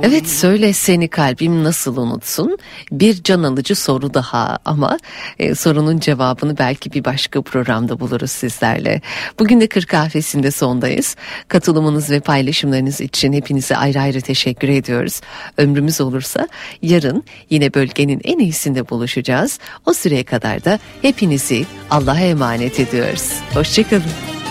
Evet, söyle seni kalbim nasıl unutsun? Bir can alıcı soru daha ama sorunun cevabını belki bir başka programda buluruz sizlerle. Bugün de Kır Kahvesi'nde sondayız. Katılımınız ve paylaşımlarınız için hepinize ayrı ayrı teşekkür ediyoruz. Ömrümüz olursa yarın yine bölgenin en iyisinde buluşacağız. O süreye kadar da hepinizi Allah'a emanet ediyoruz. Hoşçakalın.